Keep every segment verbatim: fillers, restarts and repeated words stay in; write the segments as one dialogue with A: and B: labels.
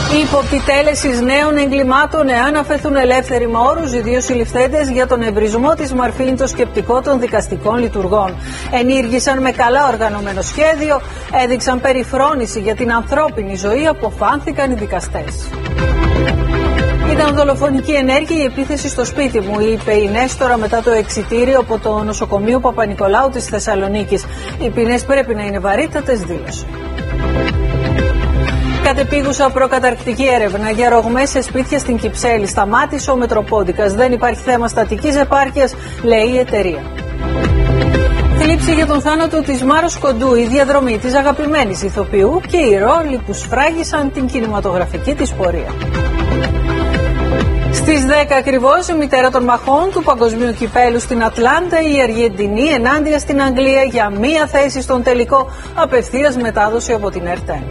A: Ύποπτοι τέλεσης νέων εγκλημάτων εάν αφαιθούν ελεύθεροι με όρους οι δύο συλληφθέντες για τον εμπρισμό της Μαρφίν το σκεπτικό των δικαστικών λειτουργών. Ενήργησαν με καλά οργανωμένο σχέδιο, έδειξαν περιφρόνηση για την ανθρώπινη ζωή, αποφάνθηκαν οι δικαστές. Ήταν δολοφονική ενέργεια η επίθεση στο σπίτι μου, είπε η Νέστορα μετά το εξιτήριο από το νοσοκομείο Παπα-Νικολάου της Θεσσαλονίκης. Οι ποινές πρέπει να είναι βαρύτατες, δήλωσε. Κατεπίγουσα προκαταρκτική έρευνα για ρογμές σε σπίτια στην Κυψέλη. Σταμάτησε ο Μετροπόντικας. Δεν υπάρχει θέμα στατικής επάρκειας, λέει η εταιρεία. Θλίψη για τον θάνατο της Μάρος Κοντού, η διαδρομή της αγαπημένης ηθοποιού και οι ρόλοι που σφράγισαν την κινηματογραφική της πορεία. Στις δέκα ακριβώς, η μητέρα των μαχών του Παγκοσμίου Κυπέλου στην Ατλάντα, η Αργεντινή ενάντια στην Αγγλία για μία θέση στον τελικό, απευθείας μετάδοση από την ΕΡΤΕΝ.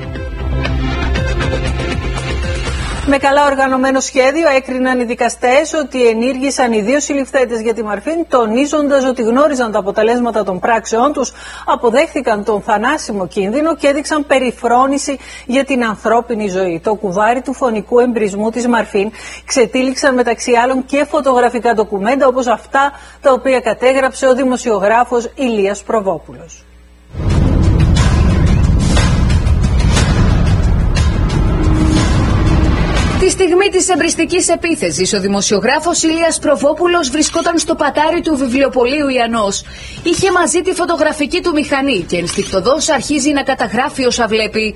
A: Με καλά οργανωμένο σχέδιο έκριναν οι δικαστές ότι ενήργησαν οι δύο συλληφθέντες για τη Μαρφίν, τονίζοντας ότι γνώριζαν τα αποτελέσματα των πράξεών τους, αποδέχθηκαν τον θανάσιμο κίνδυνο και έδειξαν περιφρόνηση για την ανθρώπινη ζωή. Το κουβάρι του φωνικού εμπρισμού της Μαρφίν ξετύλιξαν μεταξύ άλλων και φωτογραφικά ντοκουμέντα όπως αυτά τα οποία κατέγραψε ο δημοσιογράφος Ηλίας Προβόπουλος.
B: Τη στιγμή της εμπριστικής επίθεσης, ο δημοσιογράφος Ηλίας Προβόπουλος βρισκόταν στο πατάρι του βιβλιοπωλείου Ιαννός. Είχε μαζί τη φωτογραφική του μηχανή και ενστικτωδώς αρχίζει να καταγράφει όσα βλέπει.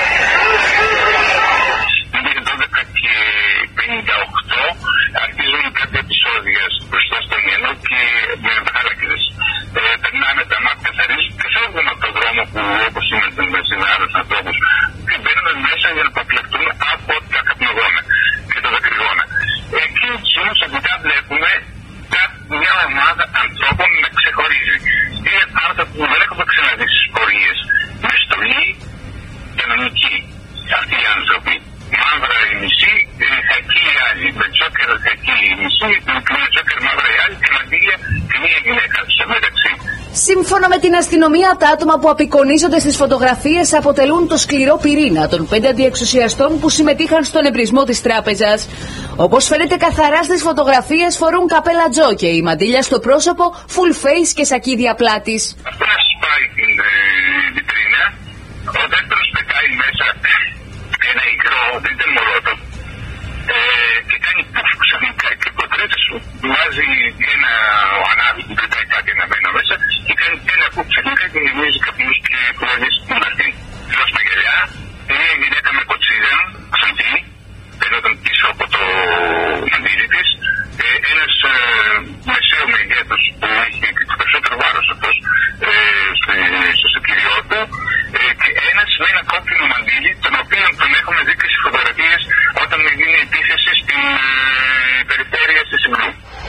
C: Αρχίζουν κάποια επεισόδια μπροστά στον Ιαννό και με χαρακτήρες. Περνάνε τα μάτια, καθαρίζουν και φεύγουν από τον δρόμο που, όπως είμαστε με άλλους ανθρώπους, και μπαίνουν μέσα για να αποπλεχτούν από τα καπνογόνα και τα δακρυγόνα. Εκείνη τη στιγμή μετά βλέπουμε μια ομάδα ανθρώπων να ξεχωρίζει. Είναι άνθρωποι που δεν έχουμε ξαναδεί στις πορείες. Με στολή κανονική. Αυτοί οι άνθρωποι. Μαύρα η μισή, χακί η άλλη. Με τσόκερ χακί η μισή, με τσόκερ μαύρα η άλλη και μαντήλια και μία γυναίκα στο μεταξύ.
B: Σύμφωνα με την αστυνομία, τα άτομα που απεικονίζονται στις φωτογραφίες αποτελούν το σκληρό πυρήνα των πέντε αντιεξουσιαστών που συμμετείχαν στον εμπρισμό της τράπεζας. Όπως φαίνεται καθαρά στις φωτογραφίες, φορούν καπέλα τζόκε, η μαντήλια στο πρόσωπο, full face και σακίδια πλάτης.
C: Αυτό να σπάει την βιτρίνα. Ο δεύτερος πετάει μέσα ένα υγρό, δεν ήταν μολότο, ε, και κάνει πουφ ξαφνικά και το τρίτο σου βάζει ένα ανάβη που πετάει κάτι αναμένο μέσα και κάνει ένα πουφ ξαφνικά και γεμίζει καπνούς και κουραγές του Μαρτίν. Δώσ' μαγελιά, είναι η γυναίκα με κοτσίδα, αυτή, παίρνονταν πίσω από το μαντήλι της, ε, ένας ε, μεσαίο μεγέθος που είχε περισσότερο βάρος αυτός ε, στο σωτηριό του, ε, και ένας με ένα κόκκινο μαντήλι, τον οποίο τον έχουμε δει και στις φωτογραφίες όταν γίνει επίθεση στην ε, περιφέρεια στη Σιμπλού.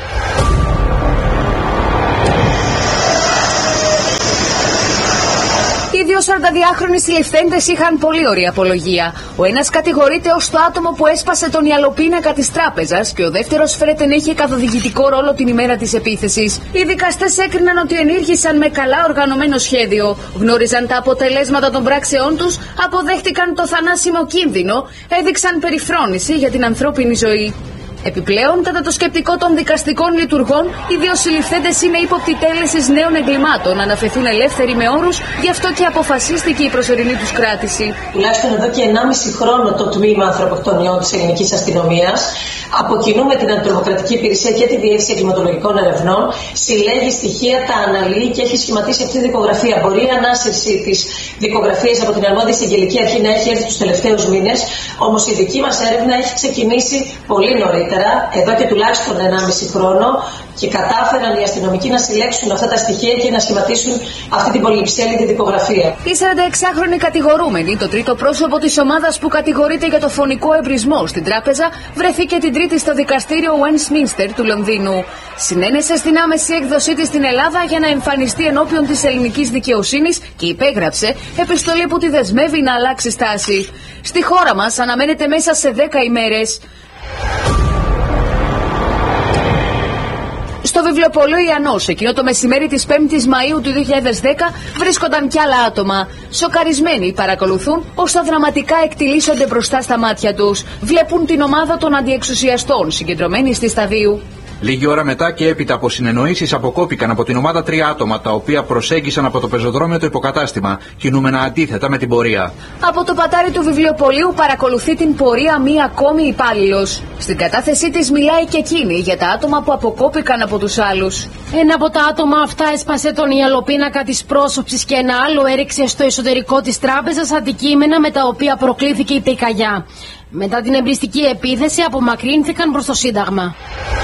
B: Οι δύο σαρανταδυάχρονοι συλληφθέντες είχαν πολύ ωραία απολογία. Ο ένας κατηγορείται ως το άτομο που έσπασε τον ιαλοπίνακα της τράπεζας και ο δεύτερος φέρεται να είχε καθοδηγητικό ρόλο την ημέρα της επίθεσης. Οι δικαστές έκριναν ότι ενήργησαν με καλά οργανωμένο σχέδιο, γνώριζαν τα αποτελέσματα των πράξεών τους, αποδέχτηκαν το θανάσιμο κίνδυνο, έδειξαν περιφρόνηση για την ανθρώπινη ζωή. Επιπλέον, κατά το σκεπτικό των δικαστικών λειτουργών, οι δύο συλληφθέντες είναι ύποπτοι τέλεσης νέων εγκλημάτων, αν αφαιθούν ελεύθεροι με όρους, γι' αυτό και αποφασίστηκε η προσωρινή τους κράτηση.
D: Τουλάχιστον εδώ και ενάμιση χρόνο το τμήμα ανθρωποκτονιών της ελληνικής αστυνομίας, από κοινού με την Αντιτρομοκρατική Υπηρεσία και τη Διεύθυνση Εγκληματολογικών Ερευνών, συλλέγει στοιχεία, τα αναλύει και έχει σχηματίσει αυτή τη δικογραφία. Μπορεί η ανάσυρση της δικογραφίας από την αρμόδια εισαγγελική αρχή να έχει έρθει τους τελευταίους μήνες, όμως η δική μας έρευνα έχει ξεκινήσει πολύ νωρίτερα. Εδώ και τουλάχιστον ενάμιση χρόνο και κατάφεραν οι αστυνομικοί να συλλέξουν αυτά τα στοιχεία και να σχηματίσουν αυτή την πολυψέλιδη δικογραφία.
B: Η σαρανταεξάχρονη κατηγορούμενη, το τρίτο πρόσωπο της ομάδας που κατηγορείται για το φωνικό εμπρισμό στην τράπεζα, βρέθηκε την Τρίτη στο δικαστήριο Westminster του Λονδίνου. Συνένεσε στην άμεση έκδοσή της στην Ελλάδα για να εμφανιστεί ενώπιον της ελληνικής δικαιοσύνης και υπέγραψε επιστολή που τη δεσμεύει να αλλάξει στάση. Στη χώρα μας αναμένεται μέσα σε δέκα ημέρες. Στο βιβλιοπωλείο Ιαννός, εκείνο το μεσημέρι της πέμπτης Μαΐου του δύο χιλιάδες δέκα, βρίσκονταν κι άλλα άτομα. Σοκαρισμένοι παρακολουθούν ως τα δραματικά εκτιλήσονται μπροστά στα μάτια τους. Βλέπουν την ομάδα των αντιεξουσιαστών συγκεντρωμένη στη Σταδίου.
E: Λίγη ώρα μετά και έπειτα από συνεννοήσεις αποκόπηκαν από την ομάδα τρία άτομα, τα οποία προσέγγισαν από το πεζοδρόμιο το υποκατάστημα, κινούμενα αντίθετα με την πορεία.
B: Από το πατάρι του βιβλιοπωλείου παρακολουθεί την πορεία μία ακόμη υπάλληλος. Στην κατάθεσή της μιλάει και εκείνη για τα άτομα που αποκόπηκαν από τους άλλους.
F: Ένα από τα άτομα αυτά έσπασε τον ιαλοπίνακα της πρόσωψης και ένα άλλο έριξε στο εσωτερικό της τράπεζας αντικείμενα με τα οποία προκλήθηκε η πυρκαγιά. Μετά την εμπριστική επίθεση απομακρύνθηκαν προς το Σύνταγμα.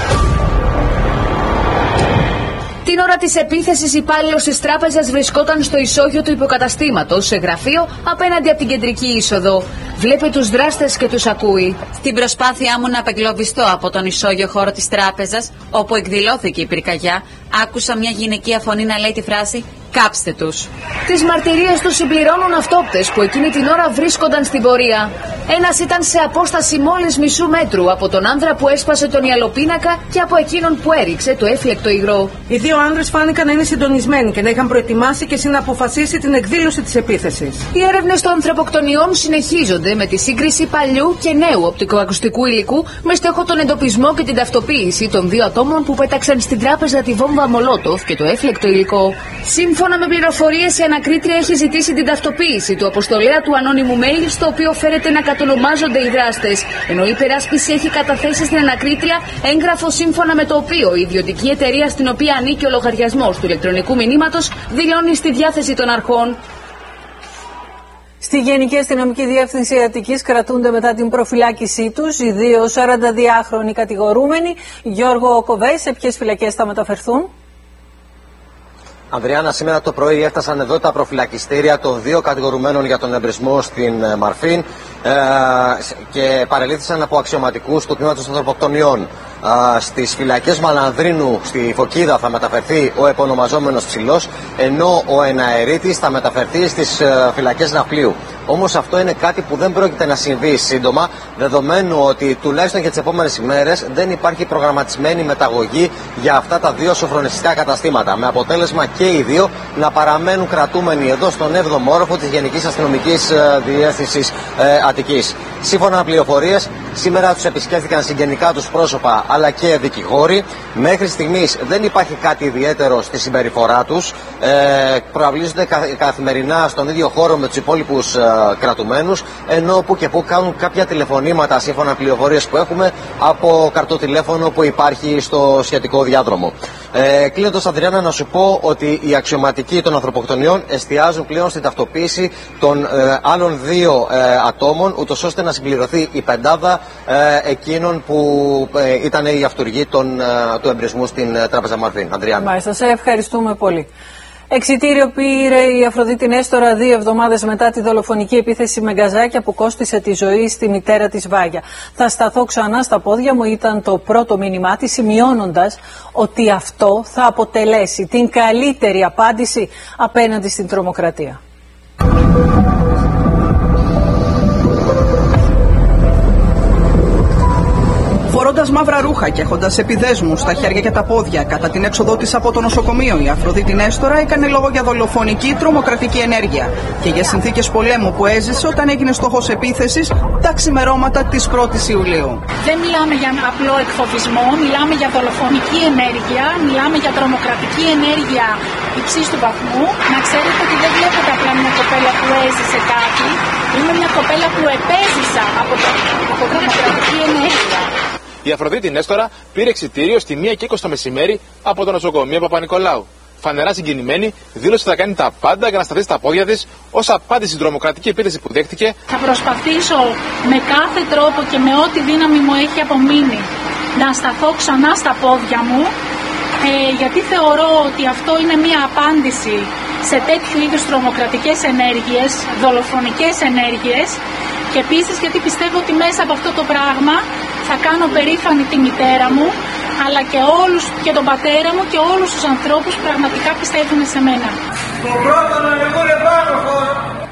B: Την ώρα της επίθεσης, υπάλληλος της τράπεζας βρισκόταν στο ισόγειο του υποκαταστήματος, σε γραφείο απέναντι από την κεντρική είσοδο. Βλέπει τους δράστες και τους ακούει.
G: Στην προσπάθειά μου να απεγκλωβιστώ από τον ισόγειο χώρο της τράπεζας, όπου εκδηλώθηκε η πυρκαγιά, άκουσα μια γυναικεία φωνή να λέει τη φράση «Κάψτε τους».
B: Τις μαρτυρίες τους συμπληρώνουν αυτόπτες που εκείνη την ώρα βρίσκονταν στην πορεία. Ένας ήταν σε απόσταση μόλις μισού μέτρου από τον άνδρα που έσπασε τον ιαλοπίνακα και από εκείνον που έριξε το έφλεκτο υγρό.
H: Οι δύο άνδρες φάνηκαν να είναι συντονισμένοι και να είχαν προετοιμάσει και συναποφασίσει την εκδήλωση της επίθεσης.
B: Οι έρευνες των ανθρωποκτονιών συνεχίζονται με τη σύγκριση παλιού και νέου οπτικοακουστικού υλικού με στόχο τον εντοπισμό και την ταυτοποίηση των δύο ατόμων που πέταξαν στην τράπεζα τη βόμβα Μολότοφ και το έφλεκτο υλικό. Σύμφωνα με πληροφορίες, η ανακρίτρια έχει ζητήσει την ταυτοποίηση του αποστολέα του ανώνυμου mail, στο οποίο φέρεται να κατονομάζονται οι δράστες, ενώ η υπεράσπιση έχει καταθέσει στην ανακρίτρια έγγραφο σύμφωνα με το οποίο η ιδιωτική εταιρεία στην οποία ανήκει ο λογαριασμός του ηλεκτρονικού μηνύματος δηλώνει στη διάθεση των αρχών.
A: Στη Γενική Αστυνομική Διεύθυνση Αττικής κρατούνται μετά την προφυλάκησή τους οι δύο σαρανταδυάχρονοι κατηγορούμενοι. Γιώργο Κοβέη, σε ποιες φυλακές θα μεταφερθούν?
I: Ανδριάννα, σήμερα το πρωί έφτασαν εδώ τα προφυλακιστήρια των δύο κατηγορουμένων για τον εμπρισμό στην Μαρφίν ε, και παρελήφθησαν από αξιωματικούς του τμήματος ανθρωποκτονιών. Ε, στις φυλακές Μαλανδρίνου στη Φωκίδα θα μεταφερθεί ο επωνομαζόμενος Ψηλός, ενώ ο εναερίτης θα μεταφερθεί στις ε, φυλακές Ναυπλίου. Όμως αυτό είναι κάτι που δεν πρόκειται να συμβεί σύντομα, δεδομένου ότι τουλάχιστον για τις επόμενες ημέρες δεν υπάρχει προγραμματισμένη μεταγωγή για αυτά τα δύο σοφρονιστικά καταστήματα. Με αποτέλεσμα και οι δύο να παραμένουν κρατούμενοι εδώ στον έβδομο όροφο της Γενικής Αστυνομικής Διεύθυνσης ε, Αττικής. Σύμφωνα με πληροφορίες, σήμερα τους επισκέφθηκαν συγγενικά τους πρόσωπα αλλά και δικηγόροι. Μέχρι στιγμής δεν υπάρχει κάτι ιδιαίτερο στη συμπεριφορά τους. Ε, προαυλίζονται καθημερινά στον ίδιο χώρο με τους υπόλοιπους ε, κρατουμένους, ενώ που και που κάνουν κάποια τηλεφωνήματα, σύμφωνα με πληροφορίες που έχουμε, από καρτοτηλέφωνο που υπάρχει στο σχετικό διάδρομο. Ε, Κλείνοντας, Ανδριάννα, να σου πω ότι οι αξιωματικοί των ανθρωποκτονιών εστιάζουν πλέον στην ταυτοποίηση των ε, άλλων δύο ε, ατόμων, ούτως ώστε να συμπληρωθεί η πεντάδα ε, εκείνων που ε, ήταν οι αυτούργοι των, ε, του εμπρισμού στην ε, Τράπεζα Μαρφίν. Ανδριάννα.
A: Μάλιστα, σε ευχαριστούμε πολύ. Εξιτήριο πήρε η Αφροδίτη Νέστορα δύο εβδομάδες μετά τη δολοφονική επίθεση με γκαζάκια που κόστισε τη ζωή στη μητέρα της Βάγια. Θα σταθώ ξανά στα πόδια μου, ήταν το πρώτο μήνυμά της, σημειώνοντας ότι αυτό θα αποτελέσει την καλύτερη απάντηση απέναντι στην τρομοκρατία.
J: Φορώντας μαύρα ρούχα και έχοντας επιδέσμους στα χέρια και τα πόδια κατά την έξοδό της από το νοσοκομείο, η Αφροδίτη Νέστορα έκανε λόγο για δολοφονική τρομοκρατική ενέργεια και για συνθήκες πολέμου που έζησε όταν έγινε στόχος επίθεσης τα ξημερώματα της πρώτης Ιουλίου.
K: Δεν μιλάμε για απλό εκφοβισμό, μιλάμε για δολοφονική ενέργεια, μιλάμε για τρομοκρατική ενέργεια υψής του βαθμού. Να ξέρετε ότι δεν βλέπετε απλά μια κοπέλα που έζησε κάτι, είναι μια κοπέλα που επέζησα από, το, από τρομοκρατική ενέργεια.
L: Η Αφροδίτη Νέστορα πήρε εξιτήριο στη μία και είκοσι το μεσημέρι από το νοσοκομείο Παπα-Νικολάου. Φανερά συγκινημένη, δήλωσε ότι θα κάνει τα πάντα για να σταθεί στα πόδια της ως απάντηση στην τρομοκρατική επίθεση που δέχτηκε.
K: Θα προσπαθήσω με κάθε τρόπο και με ό,τι δύναμη μου έχει απομείνει να σταθώ ξανά στα πόδια μου, ε, γιατί θεωρώ ότι αυτό είναι μια απάντηση σε τέτοιου είδους τρομοκρατικές ενέργειες, δολοφονικές ενέργειες, και επίσης γιατί πιστεύω ότι μέσα από αυτό το πράγμα θα κάνω περήφανη τη μητέρα μου, αλλά και όλους, και τον πατέρα μου και όλους τους ανθρώπους που πραγματικά πιστεύουν σε μένα.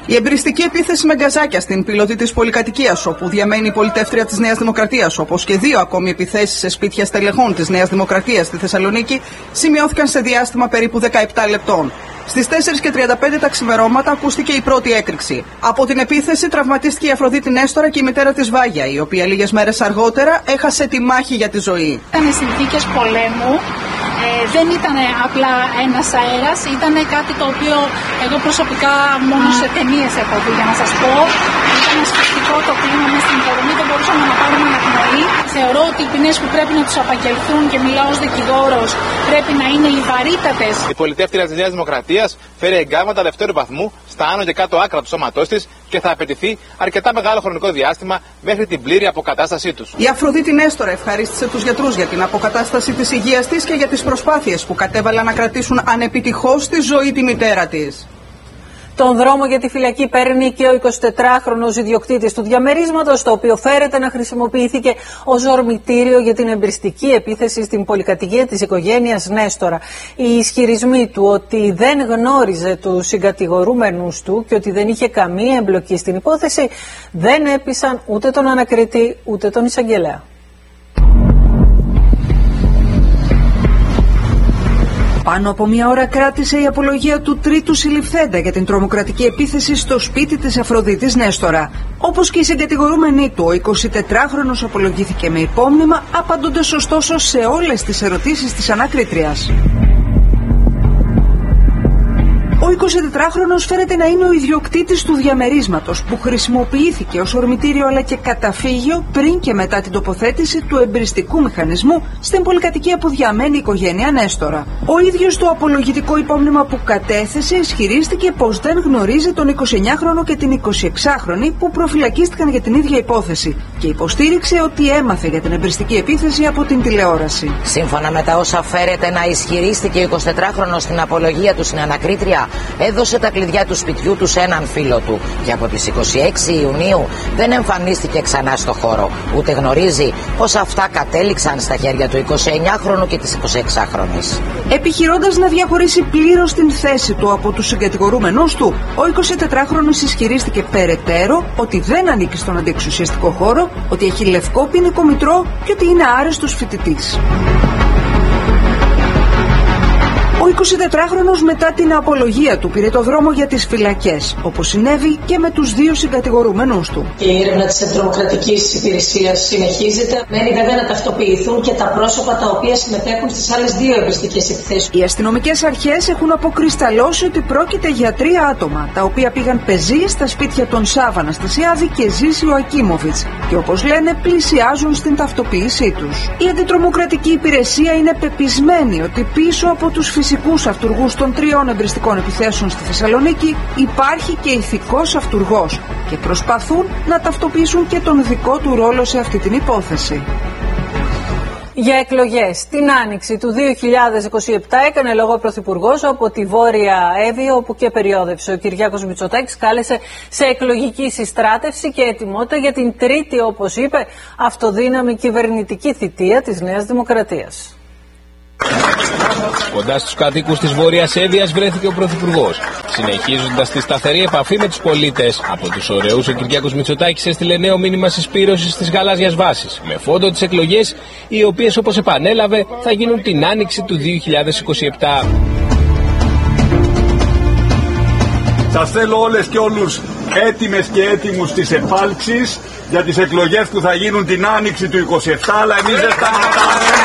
J: Η εμπριστική επίθεση με γκαζάκια στην πιλωτή της πολυκατοικίας, όπου διαμένει η πολιτεύτρια της Νέας Δημοκρατίας, όπως και δύο ακόμη επιθέσεις σε σπίτια στελεχών της Νέας Δημοκρατίας στη Θεσσαλονίκη, σημειώθηκαν σε διάστημα περίπου δεκαεπτά λεπτών. Στις τέσσερις και τριάντα πέντε τα ξημερώματα ακούστηκε η πρώτη έκρηξη. Από την επίθεση τραυματίστηκε η Αφροδίτη Νέστορα και η μητέρα της Βάγια, η οποία λίγες μέρες αργότερα έχασε τη μάχη για τη ζωή.
K: Ήταν συνθήκες πολέμου, ε, δεν ήταν απλά ένας αέρας, ήταν κάτι το οποίο εγώ προσωπικά μόνο σε ταινίες έχω δει, για να σας πω. Ήταν ασφυκτικό το κλίμα μέσα στην υποδομή, δεν μπορούσαμε να πάρουμε αναπνοή. Θεωρώ ότι οι ποινές που πρέπει να τους απαγγελθούν, και μιλάω ως δικηγόρος, πρέπει να είναι οι βαρύτατες.
L: Η πολιτεύτρια της Νέας Δημοκρατίας φέρει εγκάβματα δευτέρου βαθμού στα άνω και κάτω άκρα του σώματός της και θα απαιτηθεί αρκετά μεγάλο χρονικό διάστημα μέχρι την πλήρη αποκατάστασή τους.
J: Η Αφροδίτη Νέστορα ευχαρίστησε τους γιατρούς για την αποκατάσταση της υγείας της και για τις προσπάθειες που κατέβαλαν να κρατήσουν ανεπιτυχώς τη ζωή τη μητέρα της.
A: Τον δρόμο για τη φυλακή παίρνει και ο εικοσιτετράχρονος ιδιοκτήτης του διαμερίσματος, το οποίο φέρεται να χρησιμοποιήθηκε ως ορμητήριο για την εμπριστική επίθεση στην πολυκατοικία της οικογένειας Νέστορα. Οι ισχυρισμοί του ότι δεν γνώριζε τους συγκατηγορούμενους του και ότι δεν είχε καμία εμπλοκή στην υπόθεση δεν έπεισαν ούτε τον ανακριτή ούτε τον εισαγγελέα.
M: Πάνω από μία ώρα κράτησε η απολογία του τρίτου συλληφθέντα για την τρομοκρατική επίθεση στο σπίτι της Αφροδίτης Νέστορα. Όπως και η συγκατηγορούμενη του, ο εικοσιτετράχρονος απολογήθηκε με υπόμνημα, απαντώντας ωστόσο σε όλες τις ερωτήσεις της ανακρίτριας. Ο εικοσιτετράχρονος φέρεται να είναι ο ιδιοκτήτης του διαμερίσματος που χρησιμοποιήθηκε ως ορμητήριο αλλά και καταφύγιο πριν και μετά την τοποθέτηση του εμπριστικού μηχανισμού στην πολυκατοικία που διαμένει η οικογένεια Νέστορα. Ο ίδιος το απολογητικό υπόμνημα που κατέθεσε ισχυρίστηκε πως δεν γνωρίζει τον εικοσιεννιάχρονο και την εικοσιεξάχρονη που προφυλακίστηκαν για την ίδια υπόθεση και υποστήριξε ότι έμαθε για την εμπριστική επίθεση από την τηλεόραση.
N: Σύμφωνα με τα όσα φέρεται να ισχυρίστηκε ο εικοσιτετράχρονος στην απολογία του στην ανακρίτρια, έδωσε τα κλειδιά του σπιτιού του σε έναν φίλο του και από τις είκοσι έξι Ιουνίου δεν εμφανίστηκε ξανά στο χώρο. Ούτε γνωρίζει πως αυτά κατέληξαν στα χέρια του εικοσιεννιάχρονου και της εικοσιεξάχρονης.
M: Επιχειρώντας να διαχωρίσει πλήρως την θέση του από τους συγκατηγορούμενους του, ο εικοσιτετράχρονος ισχυρίστηκε περαιτέρω ότι δεν ανήκει στον αντιεξουσιαστικό χώρο, ότι έχει λευκό ποινικό μητρό και ότι είναι άρεστος φοιτητής. Ο εικοσιτετράχρονος μετά την απολογία του πήρε το δρόμο για τις φυλακές, όπως συνέβη και με τους δύο συγκατηγορούμενους του.
D: Η έρευνα της αντιτρομοκρατικής υπηρεσίας συνεχίζεται. Μένει βέβαια να ταυτοποιηθούν και τα πρόσωπα τα οποία συμμετέχουν στις άλλες δύο εμπριστικές επιθέσεις.
M: Οι αστυνομικές αρχές έχουν αποκρισταλώσει ότι πρόκειται για τρία άτομα, τα οποία πήγαν πεζοί στα σπίτια των Σάβα Αναστασιάδη και Ζήση Ιωακίμοβιτς και όπως λένε πλησιάζουν στην ταυτοποίησή τους. Η αντιτρομοκρατική υπηρεσία είναι πεπισμένη ότι πίσω από τους φυσικούς αυτουργούς των τριών εμπριστικών επιθέσεων στη Θεσσαλονίκη υπάρχει και ηθικός αυτουργός και προσπαθούν να ταυτοποιήσουν και τον δικό του ρόλο σε αυτή την υπόθεση.
A: Για εκλογές την άνοιξη του δύο χιλιάδες είκοσι επτά έκανε λόγο ο Πρωθυπουργός από τη Βόρεια Εύβοια, όπου και περιόδευσε. Ο Κυριάκος Μητσοτάκης κάλεσε σε εκλογική συστράτευση και ετοιμότητα για την τρίτη, όπως είπε, αυτοδύναμη κυβερνητική θητεία της Νέας Δημοκρατίας.
O: Κοντά στους κατοίκους της Βόρειας Εύβοιας βρέθηκε ο Πρωθυπουργός. Συνεχίζοντας τη σταθερή επαφή με τους πολίτες, από τους ωραίους ο Κυριάκος Μητσοτάκης έστειλε νέο μήνυμα συσπήρωσης της γαλάζιας βάσης, με φόντο τις εκλογές, οι οποίες, όπως επανέλαβε, θα γίνουν την άνοιξη του δύο χιλιάδες είκοσι επτά.
P: Σας θέλω όλες και όλους έτοιμες και έτοιμους της επάλξης για τις εκλογές που θα γίνουν την άνοιξη του είκοσι επτά, αλλά εμείς δεν σταματάμε.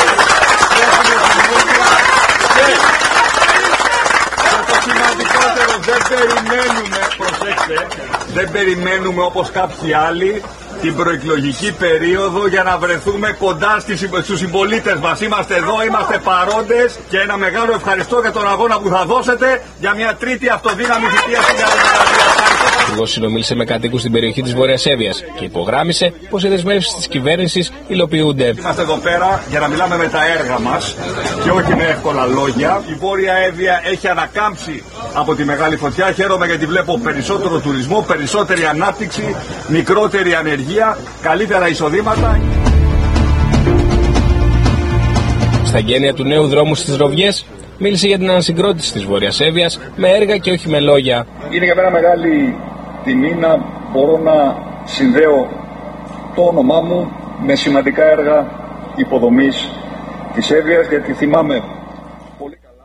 P: Δεν περιμένουμε, προσέξτε, δεν περιμένουμε όπως κάποιοι άλλοι την προεκλογική περίοδο για να βρεθούμε κοντά στους συμπολίτες μας. Είμαστε εδώ, είμαστε παρόντες και ένα μεγάλο ευχαριστώ για τον αγώνα που θα δώσετε για μια τρίτη αυτοδύναμη θητεία στην Δημοκρατία.
O: Ο Υπουργός συνομίλησε με κατοίκους στην περιοχή της Βόρειας Εύβοιας και υπογράμμισε πως οι δεσμεύσεις της κυβέρνησης υλοποιούνται.
P: Είμαστε εδώ πέρα για να μιλάμε με τα έργα μας και όχι με εύκολα λόγια. Η Βόρεια Εύβοια έχει ανακάμψει από τη μεγάλη φωτιά. Χαίρομαι γιατί βλέπω περισσότερο τουρισμό, περισσότερη ανάπτυξη, μικρότερη ανεργία, καλύτερα εισοδήματα.
O: Στα γένεια του νέου δρόμου στις Ροβιές, μίλησε για την ανασυγκρότηση της Βόρειας Εύβοιας με έργα και όχι με λόγια.
P: Είναι για μένα μεγάλη τιμή να μπορώ να συνδέω το όνομά μου με σημαντικά έργα υποδομής της Εύβοιας, γιατί θυμάμαι πολύ καλά.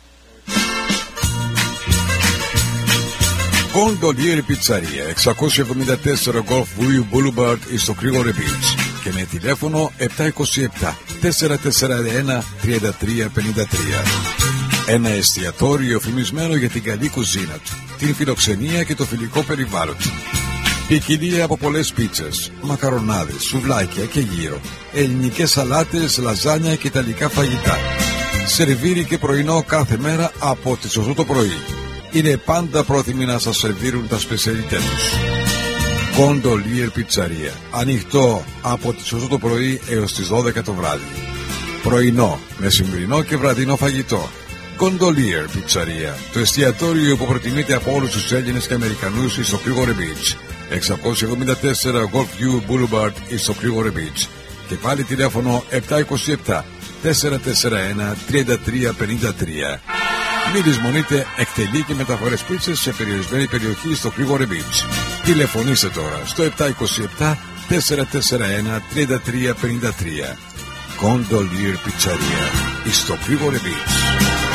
Q: Gondolier Pizzeria, εξακόσια εβδομήντα τέσσερα Golf View Boulevard στο Κρήγορε Beach και με τηλέφωνο επτά είκοσι επτά τετρακόσια σαράντα ένα τριάντα τρία πενήντα τρία. Ένα εστιατόριο φημισμένο για την καλή κουζίνα του, την φιλοξενία και το φιλικό περιβάλλον του. Ποικιλία από πολλές πίτσες, μακαρονάδες, σουβλάκια και γύρο, ελληνικές σαλάτες, λαζάνια και ιταλικά φαγητά. Σερβίρι και πρωινό κάθε μέρα από τις οκτώ το πρωί. Είναι πάντα πρόθυμοι να σας σερβίρουν τα σπεσιαλιτέ τους. Gondolier Pizzeria, ανοιχτό από τις οκτώ το πρωί έως τις δώδεκα το βράδυ. Πρωινό, μεσημβρινό και βραδινό φαγητό. Gondolier Pizzeria, το εστιατόριο που προτιμείται από όλους τους Έλληνες και Αμερικανούς στο Κρήγορε Beach. εξακόσια εβδομήντα τέσσερα Golf View Boulevard στο Κρήγορε Beach. Και πάλι τηλέφωνο επτά είκοσι επτά τετρακόσια σαράντα ένα τριάντα τρία πενήντα τρία. Μην λησμονείτε, εκτελεί και μεταφορές πίτσες σε περιορισμένη περιοχή στο Κρήγορε Beach. Τηλεφωνήστε τώρα στο επτά είκοσι επτά τετρακόσια σαράντα ένα τριάντα τρία πενήντα τρία. Gondolier Pizzeria στο Κρήγορε Beach.